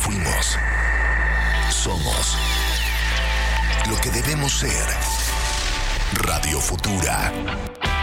fuimos. Somos lo que debemos ser. Radio Futura.